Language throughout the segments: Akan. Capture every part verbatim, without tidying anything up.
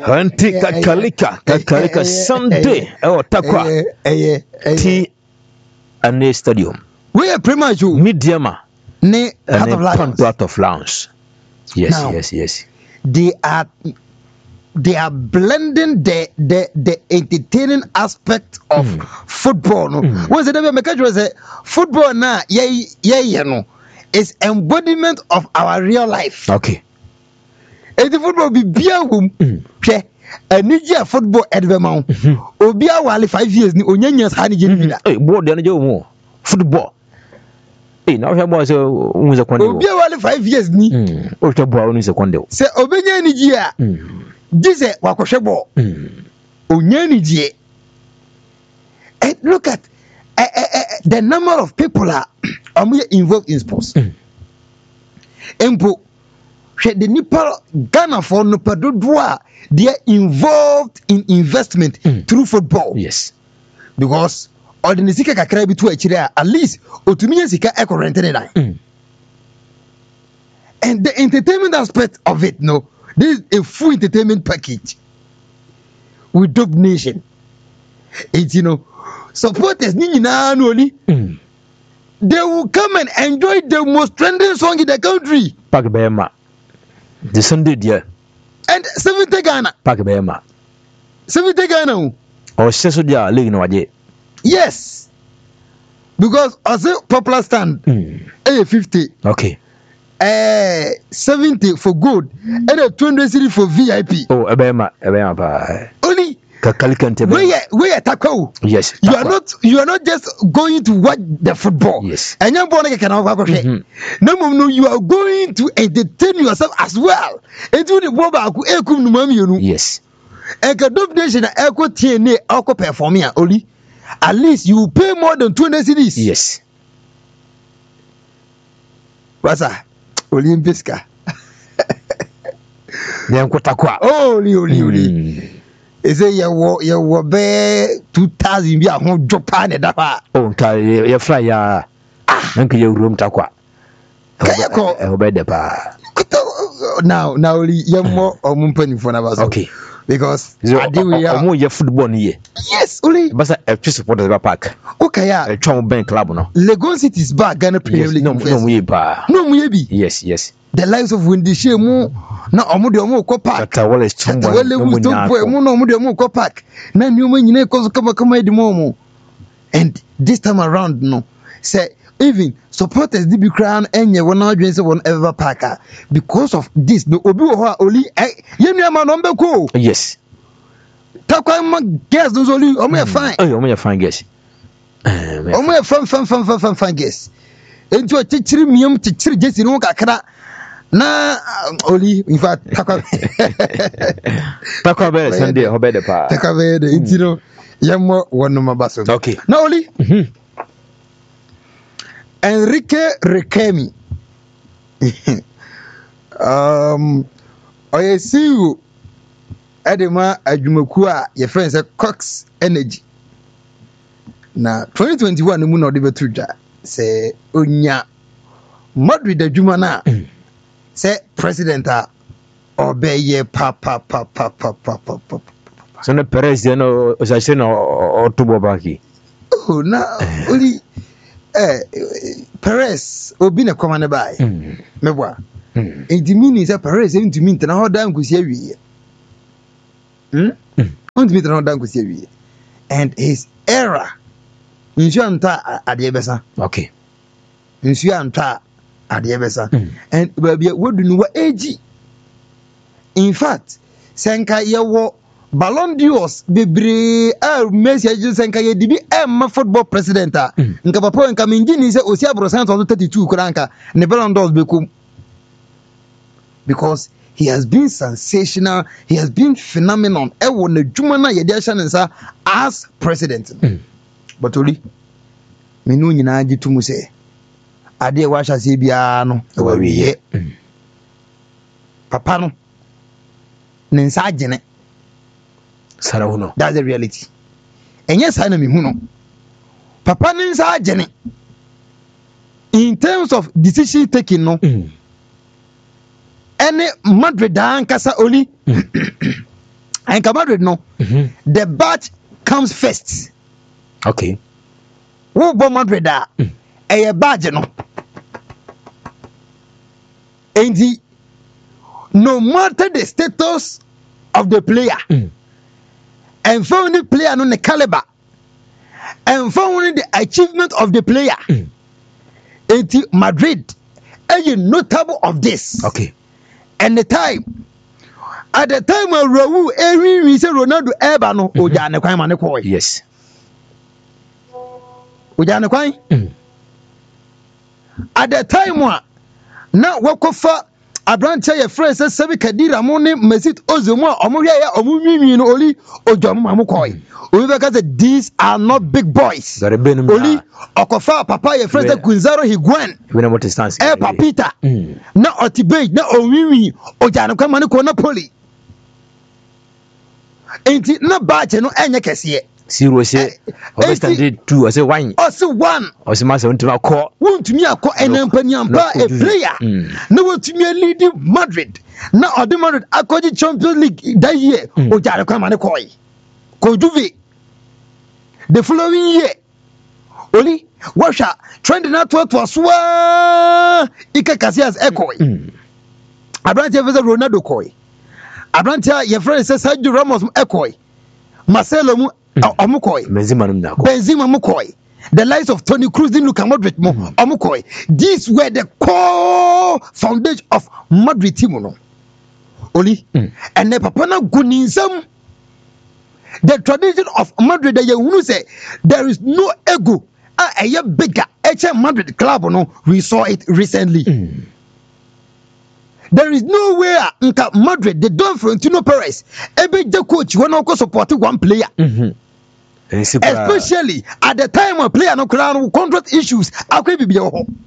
Hanti kakalika kakalika Sunday oh takwa eh eh T and A Stadium. We are premature. Mediama. Ne Heart of Lions. Yes, now, yes, yes. They are they are blending the the the entertaining aspect of mm. football. No, mm. once the make was say football now, yeah, yeah, yeah, no, is embodiment of our real life. Okay. And the football be beer home. Okay. A Niger football at the mount. Obia wali five years ni onyanyas hani jeni. Hey, board the no more football. Hey, now we boy so unza kwande. Obia wali five years ni. Mm. O to boy unza kwande. Se obenya ni gia. Jise wakohwe ball. Onyani gie. And look at uh, uh, uh, the number of people are um, involved in sports. Empo the nipa Ghana for no padodoa they are involved in investment mm. through football. Yes. Because ordinary sika kakra bi to akire at least otumiya sika e corrente na. And the entertainment aspect of it, no, this is a full entertainment package with Dope Nation. It's, you know, supporters ni na only mm. they will come and enjoy the most trending song in the country. Pak Bema. The Sunday dear. And seventy Ghana. Pak Bema. seventy Ghana. Or Seso dia league no waje. Yes. Because as a popular stand mm. A fifty. Okay. Uh, seventy for good and a two hundred city for V I P. Oh, Ebema, Ebema ba. Only Kakalikante. Where where Takao? Yes. You are not you are not just going to watch the football. Yes. And you born can no, no, you are going to entertain yourself as well. Into the boba ku ekum no mami you. Yes. And ka Dope Nation eko T N A eko perform here only. At least you pay more than two hundred cedis. Yes. What's that? Olympiska. Nyankotakwa. Oh, li oli oli. Ese ye wo ye wo be two thousand bi ahon jopa ne da pa. Oh, nka ye fly ya. Ah, nka ye room takwa. Kaya ko e obe de pa. Now, now only ye mo omumpani for na ba so. Okay. Because I do we are more football ni. Yes, only. But I choose support the park. Okay, yeah. A Chong Bank club no. Legon City is back Ghana Premier League. No, no, we ba. No, we be. Yes, yes. The lives of Wendy Shemu. Na omo de omo ko park. Tata wale chombo. Tata wale mu stop boy. Mu no omo de omo ko park. Na nyuma nyine ko kama kama di momo. And this time around, no. Say even supporters D B Crown enye wona adwen se won ever parker because of this no obi wo ho oli yenu ma no mbeko. Yes. Takwa ma guess those only omo e fine. Oh, omo e fine guess. Omo e fine fine fine fine fine guess. Enti o chichiri miam chichiri jesi no kakra na oli in fact takwa takwa be Sunday ho be de pa. Takwa be de enti no yemo wonu mabaso. Okay. Na oli. Mhm. Enrique Rekemi. um, I see you. Edema Ajumaku a your friend say Cox Energy. Na twenty twenty-one mu na odi betruja say onya Madrid adwuma na say president a obeye pa pa pa pa pa pa pa pa. So na Perez dey no o say na otubo baki. Oh na only eh Perez obi na come na buy. Meboa. It means say Perez into mean na hoda nkusi awie. Hmm? Don't meet another Dankusi. And his era insuranta at the Ebesa. Okay. Insuranta at the Ebesa. And baby, what do you know? Ag. In fact, Senka Yawo Ballon d'Ors, Bebre, ah, Messi, Senka Yedibi, Emma football president. Nkapapo and Kamingini is Osia Brosant on thirty-two Kuranka, and the Ballon d'Ors become because he has been sensational. He has been phenomenal. Ewo ne jumana yediasha nsa as president. Mm. But only me no nyina agi tumu se ade wa hya se bia no e wa wiye. Papa no ne nsa agene sarawo no. That's the reality. Enye sa na me hu no. Papa ne nsa agene in terms of decision taking no. Mm. Any Madrid ankasa oli and Madrid no. Mm-hmm. The badge comes first. Okay. Wo bo Madrid da. Mm. A badge no. And the, no matter the status of the player, mm. and found the player no the caliber, and found the achievement of the player, mm. and Madrid, are notable of this. Okay. And the time, at the time when Raul, every we say Ronaldo ever no, Ojane Kwai Manekoi. Yes. Ojane Kwai. At the time when now Wakofa. Abranche ye friend say Sebi Kadira Mone Mesit Ozomo Omo ya Omo Mimi no Oli Ojomo Mamukoi. We because these are not big boys. Oli Okofa Papa ye friend say Kunzaro Higuan. We know what is stance. Eh Papita. Na Otibe na Omimi Ojano kwa mane ko Napoli. Enti na bache no enye kese. Zero say overstand two I say one. I say one. I say must want to call. Want to me a call and empanyampa a player. No want to me lead Madrid. Now or the Madrid according Champions League that year. Ojare kwa mane koi. Ko Juve. The following year. Oli washa trend na to to swa Ika Casillas ekoi. Abrante vs Ronaldo koi. Abrante your friend says Sergio Ramos ekoi. Marcelo mu Omukoi. Benzema Mukoi. Benzema Mukoi. The likes of Toni Kroos, Luka Modric, mm. Omukoi. These were the core foundation of Madrid team. No? Oli. Mm. And the Papana Gunism. The tradition of Madrid, the you say there is no ego. A year bigger. H M Madrid club, no, we saw it recently. Mm. There is no way in Madrid, they don't Florentino Perez. Every coach when I support one player. Mm-hmm. Especially at the time when player no crown contract issues. I could be your home.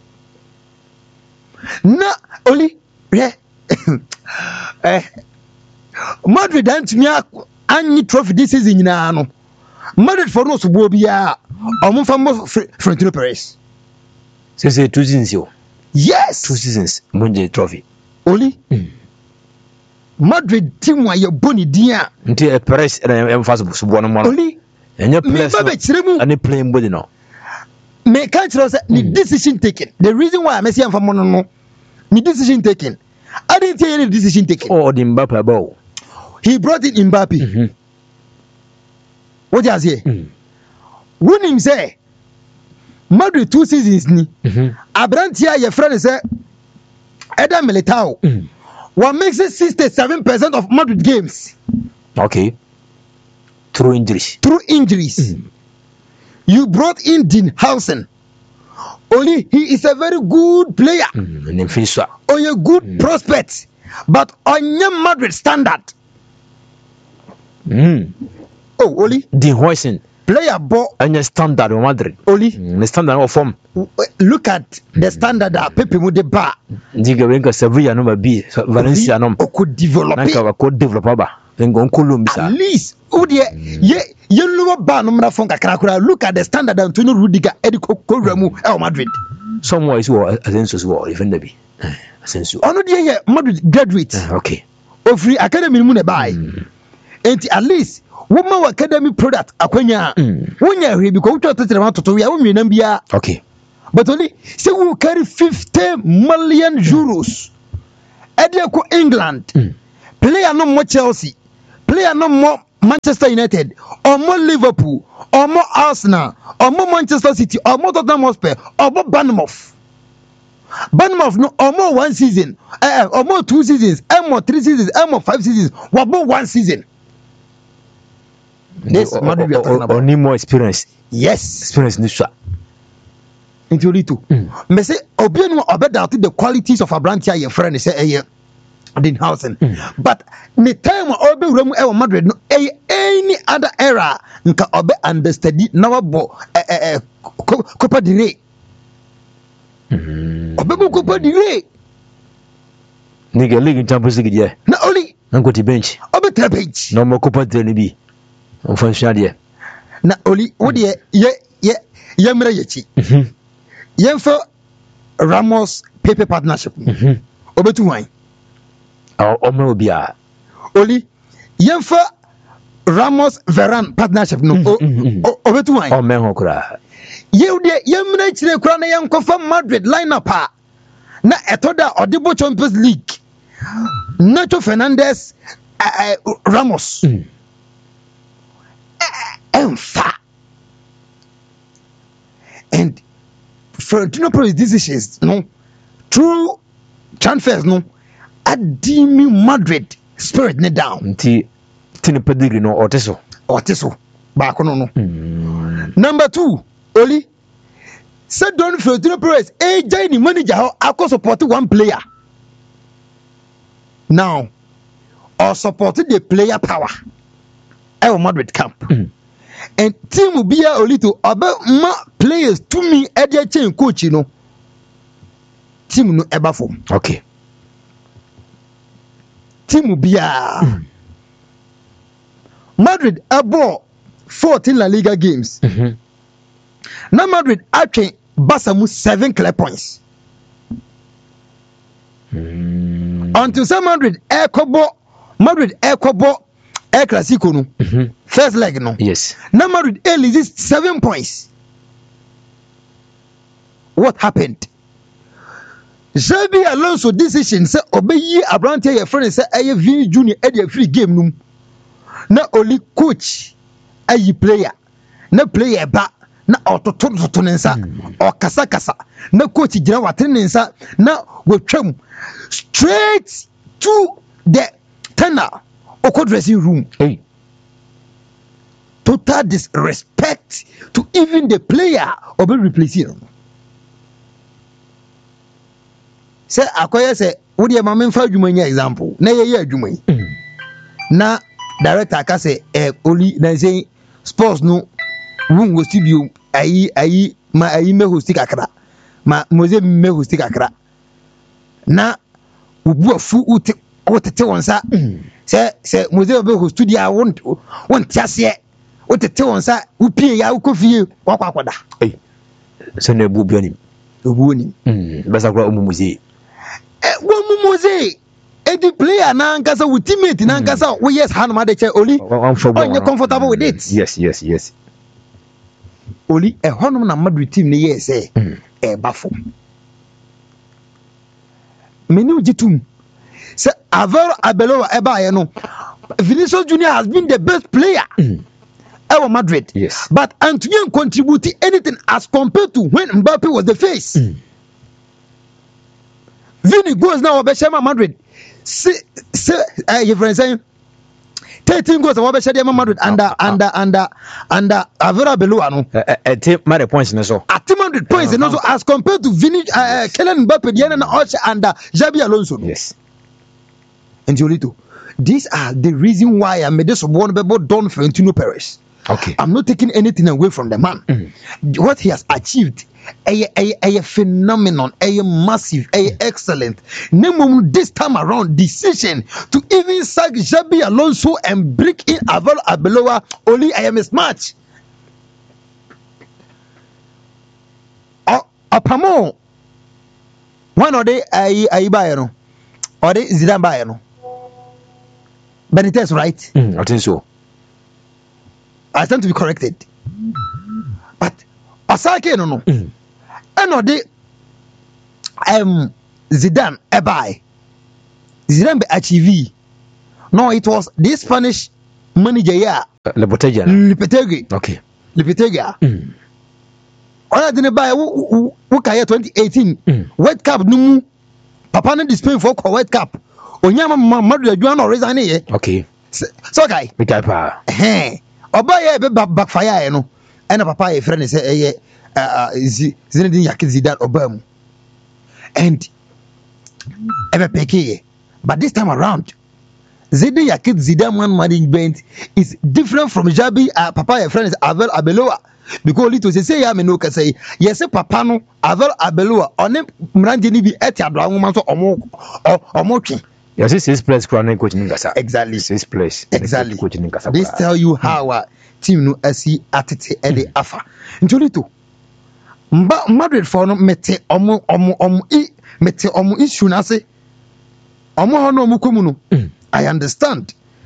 Na only yeah. eh, Madrid and me any trophy this season na no. Madrid for no so bia. Omo famo Florentino Perez. Say say two seasons yo. Yes. Two seasons Munje trophy. Oli. Mm. Madrid team wa ye boni dia. Nti e Perez e emphasize so bo no mo. Oli. Enye players. Ani playing body no. Me can't say the decision taken. The reason why I say am for no no. The decision taken. I didn't say any decision taken. Oh, the Mbappe ball. He brought in Mbappe. Mm-hmm. What you say? Mm. When him say Madrid two seasons ni. Mm-hmm. Abrantia your friend say Eder Militao. Mm. What makes it sixty-seven percent of Madrid games? Okay. Through injuries. Through injuries. Mm. You brought in Dean Housen. Only he is a very good player. Mm. Or a good mm. prospect. But on your Madrid standard. Mm. Oh, Oli. Dean Housen. Player ball and your standard of Madrid. Oli. Mm, the standard of form. Look at the standard that Pepe with the bar. Diga Sevilla number B. Valencia no. Could develop it. Could develop At least, oh dear, ye ye lower bar no matter from Kakrakura. Look at the standard Antonio Rudiger, Edico Corremu, El Madrid. Somewhere is war, Ascensus war, if in Ascensus. Oh no, dear, Madrid graduates. Okay. Of free academy mune buy. And at least. Woman academy product akwanya when you hear because we talk to to we are women bia okay but only say we carry fifty million euros Ediako England mm. Player no more Chelsea, player no more Manchester United, or more Liverpool, or more Arsenal, or more Manchester City, or more Tottenham Hotspur, or more Bournemouth. Bournemouth no or more one season, uh, or more two seasons, or more three seasons, or more five seasons, or more one season. This or, or, or, or, or need more experience. Yes, experience in this shot. Into little. Me say obianu obeda the qualities of Abrantia your friend say eh Dean Housen. But the time obe wuramu e Madrid no eh any other era nka obe understudy na wabo eh eh Copa del Rey. Obe bo Copa del Rey. Nigga league Champions League yeah. Na only na go to bench. Obe to bench. No more Copa del Rey. On function there. Na only wo de ye ye ye mra yechi. Mhm. Yemfa Ramos Pepe partnership. Mhm. Obetu wan. Oh, Omo Bia. Only Yemfa Ramos Varane partnership no obetu wan o men ho kura ye de yemna chire kura na yankofa Madrid lineup a na etoda Odibo Champions League Nacho Fernandez uh, uh, Ramos Emfa and Florentino Perez decisions no true transfers no adimi Madrid spirit ne down nti tini pedigree no oteso oteso ba kono no mm. Number two Oli said Don Florentino Perez e jai ni manager how akọ support one player now or support the player power e Madrid camp mm. And team be a Oli to obe ma players to me e dey change coach no team no eba form okay team be a mm. Madrid abo fourteen La Liga games. Mm-hmm. Now Madrid actually Barca seven clear points. Mm. Until some Madrid air kobo Madrid air kobo air clasico no. Mm-hmm. First leg no. Yes. Now Madrid air is seven points. What happened? Xabi Alonso decision say obey Abrante your friend say aye Vini Junior at the free game no. Na only coach ayi player na player ba na ototo toto nensa o kasa kasa na coach gina waten nensa na wotwam straight to the tunnel or dressing room. Hey. Total disrespect to even the player or be replacing. Say akoya say wo de ma memfa adwumanya example na ye ye adwumai na director ka say eh Oli na say sports no room go studio ayi ayi ma ayi me host kakra ma moze me host kakra na obu afu uti otete wonsa say say moze obu host studio won won tiase otete wonsa upie ya ukofie kwakwa akoda eh so na ebu bianim obu oni mm basa kwa omu moze eh wo mu moze edi player na nkasa with teammate na nkasa we yes hand ma de che Oli on you comfortable with it. Yes yes yes Oli e honum na Madrid team ne yes eh e bafo meni ujitum say Alvaro Arbeloa e ba ye no Vinicius Junior has been the best player mm. ever Madrid. Yes, but Antoine contributed anything as compared to when Mbappe was the face. mm. Vini goes now Obeshema Madrid. See, see, uh, your friend saying thirteen goals about Obeshema Madrid under under under under Alvaro Arbeloa no. Uh, uh, team made points in so. At two hundred points and also as compared to Vini, uh, yes. Kylian Mbappe, Diana Ocha and uh, Xabi Alonso. Yes. And Jolito, these are the reason why I made this one about Don Florentino Perez. Okay. I'm not taking anything away from the man. Mm. What he has achieved, a, a, a phenomenon, a massive, a excellent. Name this time around decision to even sack Xabi Alonso and bring in Alvaro Arbeloa. Only I am a match. Apamo one of the I I buy no or the Zidane buy no. Benitez, right? Mm, I think so. I stand to be corrected. But Asake no no. Mm. And no the um Zidane e buy. Zidane be achieve. No, it was this Spanish manager here. Uh, Lopetegui. Lopetegui. Okay. Lopetegui. Mm. Ona didn't buy who who twenty eighteen mm. World Cup no papa no display for World Cup. Onyama Madrid adwan or reason here. Okay. So guy. We guy pa. Eh. Oba ye be backfire no. And papa e friend say eh uh Zinedine Zidane Obama. And ever peke. But this time around Zinedine Zidane man management is different from Xabi uh, papa e friend is Alvaro Arbeloa. Because little say ya me no ka say yes papa no Alvaro Arbeloa one mranje ni bi eti adwa nwoma so omo omo twe. Yes, this is place crown coach Ningasa. Exactly. This place. Exactly. Coach Ningasa. This tell you how our team no asi atete e dey afa. Njolito. Mba Madrid for no mete omo omo omo I mete omo issue na say. Omo ho no omo komu no. I understand.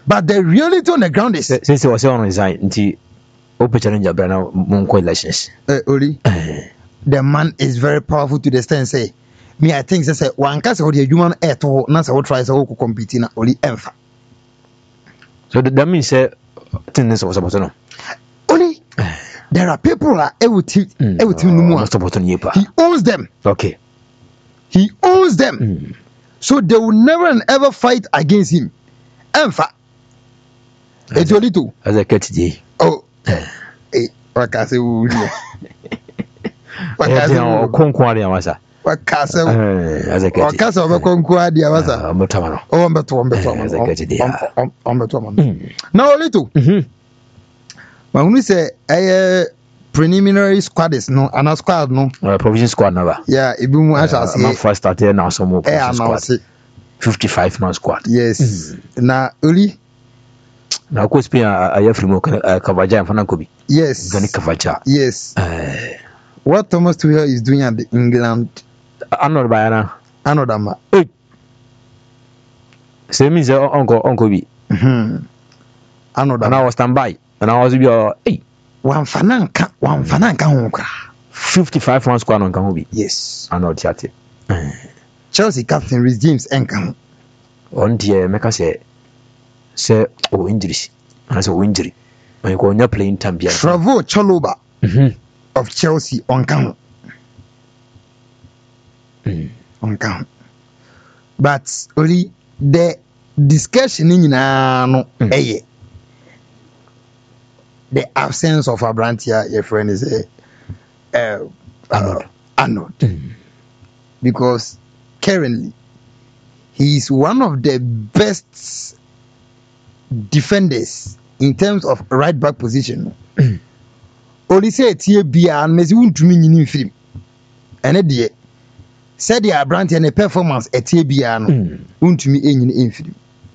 But the reality on the ground is since he was on resign until open challenge Abrana Monko elections. Uh, Oli, the man is very powerful to the extent say me I think say one case or the human at all na say what try say who compete na Oli emfa. So that means say things was about no. Oli, there are people that everything everything no more. He owns them. Okay. He owns them. Mm. So they will never and ever fight against him. Emfa. It's only two. As a cat today. Oh. Eh, what can I say? What can I say? Conquer Masa. What can I say? As a cat. What can I say? What conquer the Masa? Motamano. Oh, I'm better. I'm better. As a cat today. I'm better. Now, only two. But when we say a preliminary squad is no, and a squad no. Provision squad never. Yeah, it be more as I say. First started now some more provision squad. fifty-five man squad. Yes. Now, only. Na ko spin a ya frimo Kavaja and Fanakobi. Yes. Gani Kavaja. Yes. Uh, what Thomas Tuchel is doing at the England. Another bayana. Another ma. Say means uncle uncle B. Mhm. Another. And I was standby. And I was be hey. One fananka, one fananka honkra. fifty-five man squad on Kahobi. Yes. Another chat. Chelsea captain Reece James Enkan. On the Mecca say say oh injuries and so injury when you go on your playing time Trevor Chalobah mm-hmm. of Chelsea on count mm. on count but only the discussion in no mm. eh, the absence of Abrantia your friend is a uh, Arnold, uh, Arnold. Mm. Because currently he is one of the best defenders in terms of right back position. Only say tie bia and mezi untumi nyini film. Ene de said the Abrante and performance at tie bia no untumi enyini film.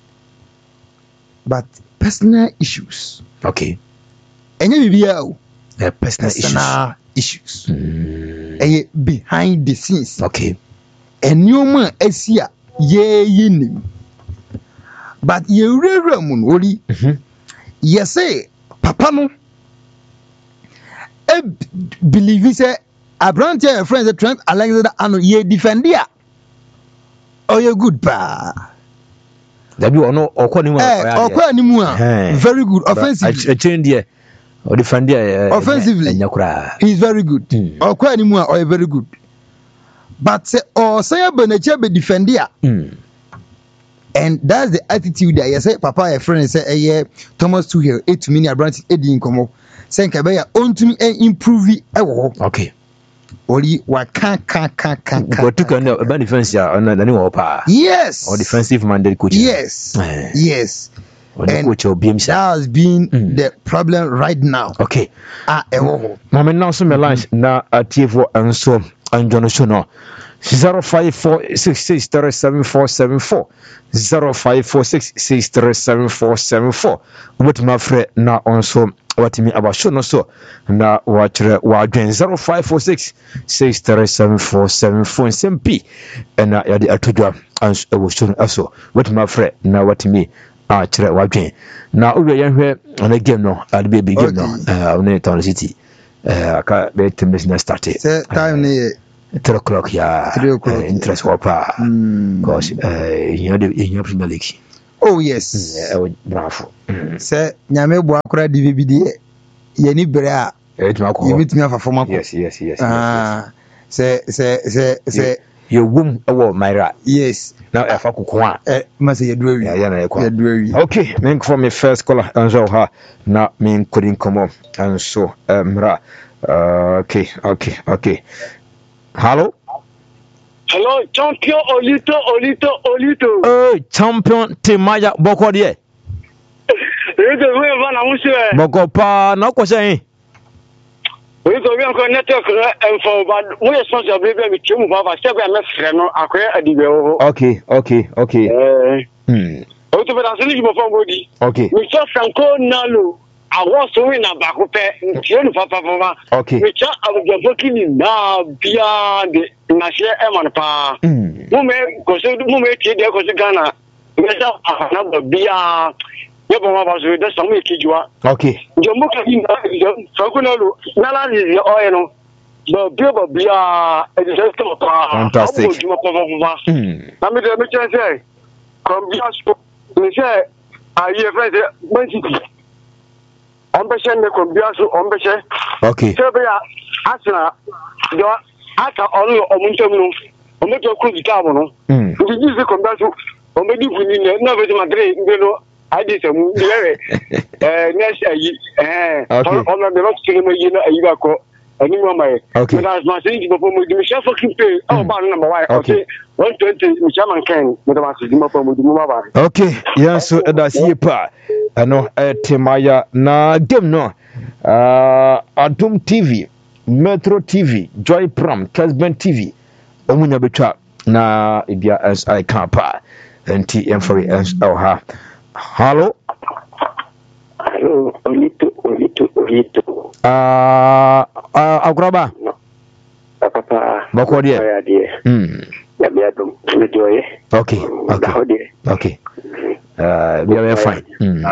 But personal issues. Okay. Enye bibia o. Uh, personal, personal issues. issues. Mm. Behind the scenes. Okay. And you man esia ye yinim. But you really mun only you say papa no e believe say Abrante your friends the Trent Alexander Arnold ye defend ya oh you good pa that be no okwa ni mu eh okwa ni mu a very good offensively I change there or defend there offensively he's very good okwa ni mu a oh very good but say or say Benacha be defend ya and that's the attitude that you say papa your friend say eh yeah Thomas Tuchel eight to mini Abrante edi nkomo say nka be ya ontumi improve e wo okay only what can can can can go to can about defense ya na ni wo pa yes or defensive minded coach yes yes or the coach of B M C that has been mm. the problem right now okay ah e wo mama now so me lunch na atiefo enso anjono so no zero five four six six three seven four seven four zero five four six six three seven four seven four what my friend na also what me about show no so na watch wadwen zero five four six six three seven four seven four S M P and na ya de atodwa ans e wo show aso what my friend na what me a kire wadwen na owe yan hwe na game no ad be be game no uh on Town City uh aka be teams na start time ne three o'clock ya uh, interest wapa because uh you know the in your Premier League oh yes eh uh, bravo say nyame bo akora D V D ye ni bere a e tuma ko you meet me for form yes yes yes ah say say say say you wum awo myra yes now e fa kokon a eh ma say ye do awi ya na e kwa ye do awi okay men for me first caller anzo ha na men couldn't come up and so mra uh, okay okay okay hello hello champion Olito Olito Olito oh champion Timaya boko de we go we va na musu e boko pa na ko se we go we ko network e for but we sponsor be be chemu ba ba se go me frɛ no akoya adibe ho okay okay okay eh hmm o to be da se ni mo fon body okay we so Franco Nalo awo so we na ba ko pe ntie nu papa papa okay we cha abujafo kini na bia de na she e man pa hmm mo me ko so mo me tie de ko so Ghana we cha ana ba bia ye bo ma ba so de so mo ekijua okay je mo ka hin so ko na lo na la ni o ye no ba bi ba bia e de so pa fantastic mm na me de me chen say come bia so me say aye friend Man City on be shen me come bia so on be shen okay so be ya asna do aka onu omuncham no ometo ku di ka no mm ndi ji se come bia so on be di funi na be Madrid nbe no I did some eh next ayi eh on the rock cinema yi na ayi ba ko ani mo mai okay that's my thing before me di me chef fucking pay oh ba number one okay one twenty me chairman kan me da ma si mo pa mo di mo ba okay yeah so da si pa ano etimaya na game no uh Adum T V Metro T V Joy Pram Casben T V omunya betwa na ibia as I can pa nti emfori as oh ha hello hello olito olito olito ah uh, agroba no papa bako die mm ya be adum video ye okay okay okay uh we are fine mm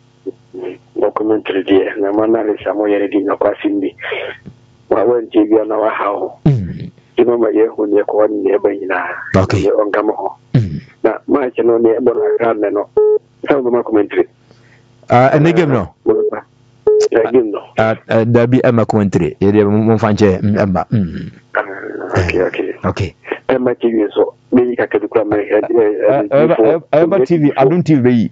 documentary die na mana le samo yere di na kwa simbi wa wonje bi na wa hawo mm ino ma ye hu ne ko ne ba ina okay on gamo mm na ma che no ne bo na ran no so ma commentary ah uh, game no game no ah uh, da bi ama commentary ye de mo fanche emba mm okay okay okay emba T V so me ka ke dukwa me eh emba T V Adum T V yi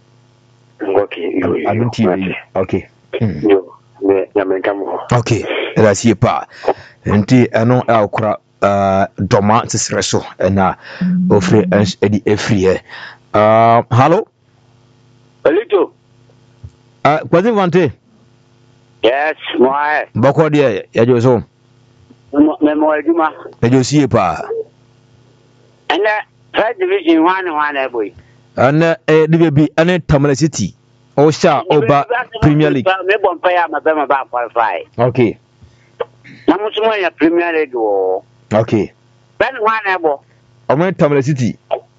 okay Adum T V okay yo me ya me gamo okay that's ye pa nti eno akura uh doma tsere so na ofre edi efrie uh hello Alito ah uh, kwazi vante yes moi bako dia ya jo so me mo eduma ya jo sie pa ana third division one one boy ana eh dibi ana Tamale City o sha oba Premier League me bon pa ya ma be ma ba qualify okay na musumo ya Premier League o okay ben one bo o me Tamale City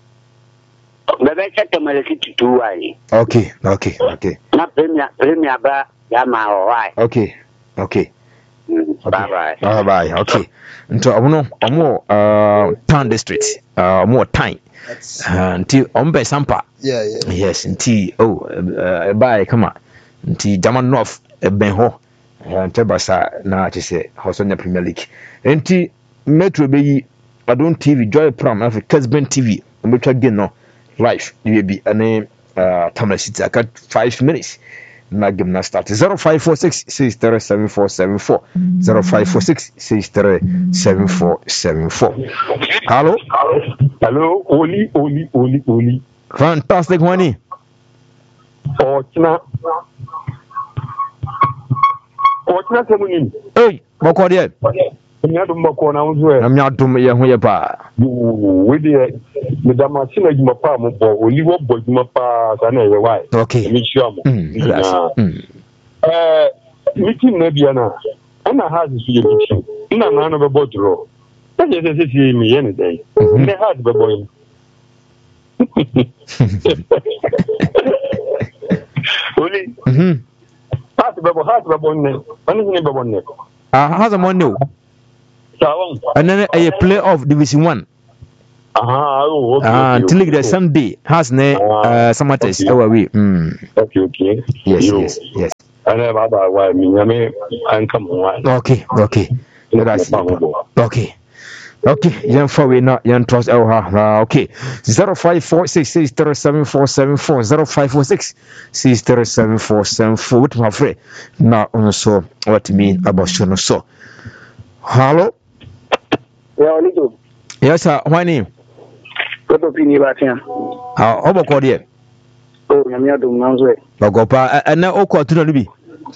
bebe chete Tamale City two wali okay okay okay na Premier Premier ba ya ma o wai okay okay mm, bye bye bye bye okay nto amuno omo uh town district uh omo time nti ombe sampa yeah yeah yes nti oh uh, bye come on nti German North ben ho nti basa na chese Hosonya Premier League nti Metro beyi Adum T V Joy Pram Africa Casben T V ometwa game no live you be ane uh Tamale City aka five minutes na game na start zero five four six six three seven four seven four zero five four six six three seven four seven four hello hello oli oli oli oli fantastic money ochna ochna semuni hey bako dia nya dum bako na unzo na nya dum ye ho ye pa we de me da ma sina juma pa mo bo oli wo bo juma pa sa na ye wai okay mi sure mo mm eh meeting na bia na ana ha su ye meeting na na no be bo draw ta je se se mi ye ne dai ne ha be bo yin oli mhm ha be bo ha be bo ne ani ne be bo ne ah ha za money o sawon and then a play of division one ah oh okay ah until like the Sunday has ne uh samates our way mm okay okay yes yes yes ana ba ba wa mi nyame an kam wa okay okay that's okay okay yan for we not yan trust oh ha okay zero five four six six three seven four seven four zero five four six six three seven four seven four with my friend now on so what mean about show so hello yeah Olito yes sir why name ko pini ba tian ah oboko de oh nyame adum nanzo e bagopa ana okọ tunu no bi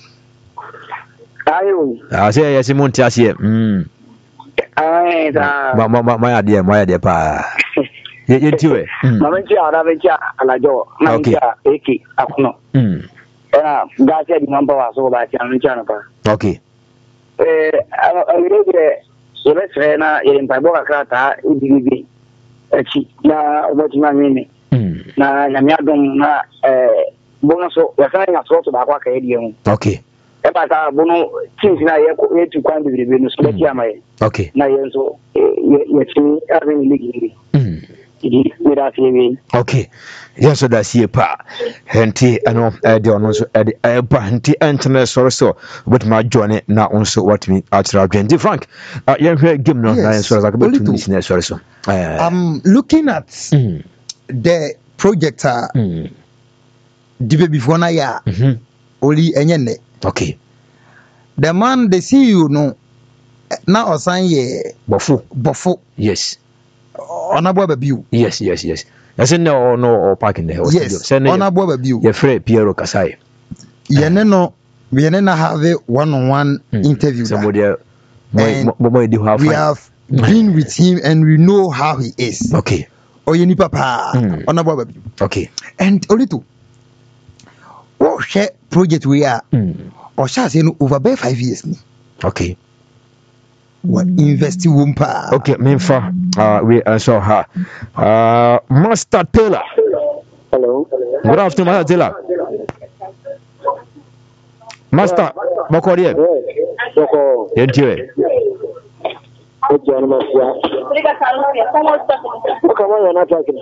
ayo ah say yes monti ase mm ai da ma ma ma ya de ma ya de pa ye ye tiwe ma benchi ara benchi alajo ma benchi eki akuno mm eh ga se di namba wa so ba tian benchi na pa okay eh awire de yebe sre na yele mpabo ka ta idibi echi na obotima mimi mm na nyame adom na eh bono so ya sana ya so to ba kwa ka yedi hu okay e ba ta bono teams na ye ko e tu kwan bi bi no so be ti amaye okay na ye so ye ti army league mm idi mira fi okay yes so that's here pa henti ano e de ono so e de e pa henti entene so so but ma join na onso what me atra Gwendy Frank uh, yeah game no na so like about two minutes so so I'm looking at mm. the projector mm. the before na ya mm-hmm. Oli enyene okay the man the C E O no na osan ye bofo bofo yes onabo babiu yes yes yes that's no no or parking there yes onabo babiu ye free Piero Kasai yene no yene na have one on one interview somebody we have been with him and we know how he is okay oyeni papa onabo babiu okay and olito what share project we are or shall say no over by five years ni okay what investi wumpa okay memfa uh we answer her uh Master Taylor. Hello, good afternoon Master Taylor. Master Bokori e Boko yentiwe ojo ni masia kama yana talking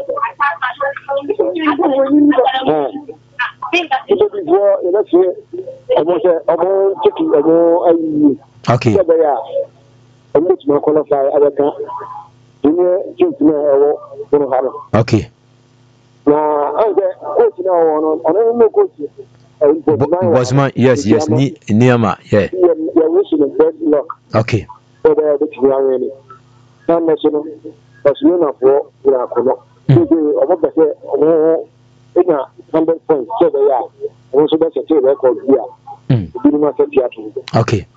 eh ibo before you know say omo say omo cheki omo ayi okay omo tuma qualify abaka ni cheki na ewo buru haro okay na ande coach na ono ono no coach Bosman, yes, yes, ni Niama, yeah. Yeah, wishing the best luck. Okay. So there, the Tijuana, San National, Barcelona for Irakono. So the other say, oh, in a hundred points, so they are. Also, that's a two record here. Okay.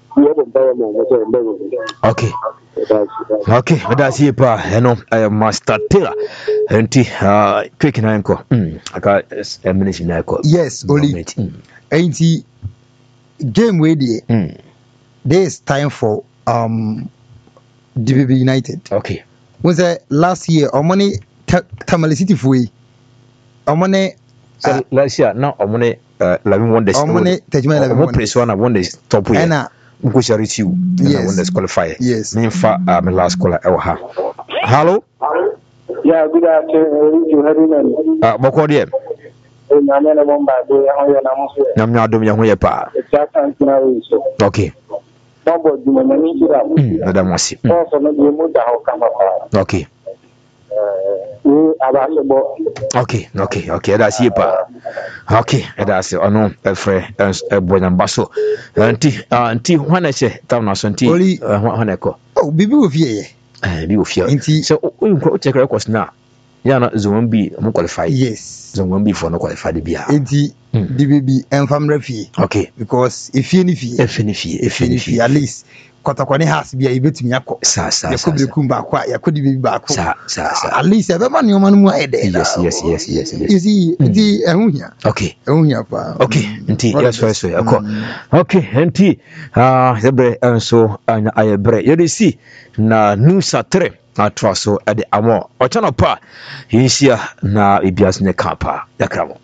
Okay. Okay, that's it, pa. You know, I am Master Taylor. And uh, quick in anchor. I got a minute in anchor. Yes, only. Ain't he game ready? There is time for um D B B United. Okay. Was that last year? Our money Tamale City Fui. Our money last year. Now our money uh eleven one days. Our money Tajman eleven one days. One one days top way. Because you reach you. Yes. When they qualify. Yes. Me fa uh, my last caller. Hello. Yeah, good afternoon. You have been. Uh, Bokodi. Nyame mo mba do ya ho ya na mo so. Nyame adom ya ho ya pa. Okay. Babo di mo ni kira. Mm, madam wasi. Oh, so no di mo da ho kama pa. Okay. Eh, aba se bo. Okay, okay, okay. That's it pa. Okay, that's it. Ono efre e boyamba so. Anti anti hwana che tam na so anti hwana ko. Oh, bibi wo fie. Eh, bi wo fie. So o nko check records na. Ya na zone B mo qualify. Yes. Zone B for no qualify the bia. Enti D B B enfam refie. Okay. Because if you ni fie, if you ni fie, if you ni fie at least kotakwane has bia ibetumi akọ. Sa sa sa. Yakob kumba kwa, yakodi bibi ba akọ. Sa sa sa. At least ebe man yoma no mu ayede. Yes, yes, yes, yes, yes. You see, enti ehunya. Okay. Ehunya pa. Okay. Enti yes so so akọ. Okay, enti ah zebre enso anya ayebre. You see na Nusa three atraso ade amo. Ochana pa yinsia na ibias ne kapa yakramo.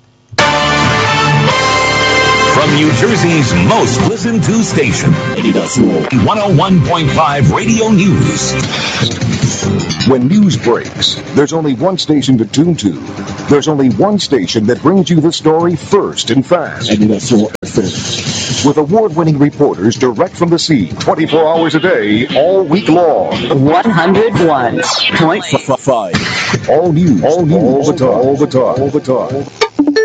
From New Jersey's most listened to station, one oh one point five Radio News. When news breaks, there's only one station to tune to. There's only one station that brings you the story first and fast. With award-winning reporters direct from the scene, twenty-four hours a day, all week long. one oh one point five. All news, all news, all the time, all the time, all the time.